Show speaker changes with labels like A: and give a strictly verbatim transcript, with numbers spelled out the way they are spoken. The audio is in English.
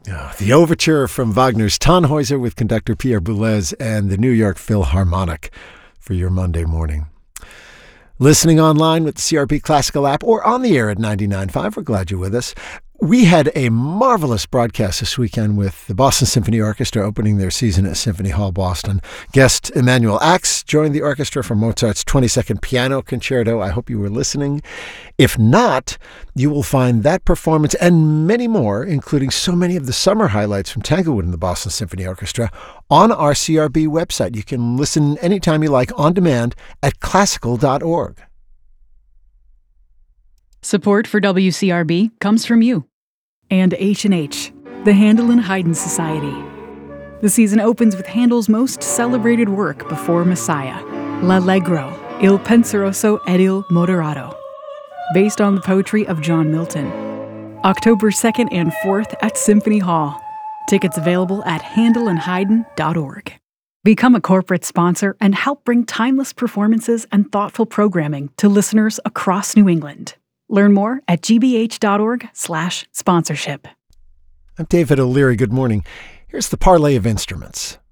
A: Oh, the overture from Wagner's Tannhäuser with conductor Pierre Boulez and the New York Philharmonic for your Monday morning. Listening online with the C R P Classical app or on the air at ninety-nine point five, we're glad you're with us. We had a marvelous broadcast this weekend with the Boston Symphony Orchestra opening their season at Symphony Hall, Boston. Guest Emanuel Ax joined the orchestra for Mozart's twenty-second Piano Concerto. I hope you were listening. If not, you will find that performance and many more, including so many of the summer highlights from Tanglewood and the Boston Symphony Orchestra, on our C R B website. You can listen anytime you like on demand at classical dot org.
B: Support for W C R B comes from you. And H and H, the Handel and Haydn Society. The season opens with Handel's most celebrated work before Messiah, L'Allegro, Il Penseroso ed il Moderato, based on the poetry of John Milton. October second and fourth at Symphony Hall. Tickets available at handel and haydn dot org. Become a corporate sponsor and help bring timeless performances and thoughtful programming to listeners across New England. Learn more at g b h dot org slash sponsorship.
A: I'm David O'Leary. Good morning. Here's the parlay of instruments.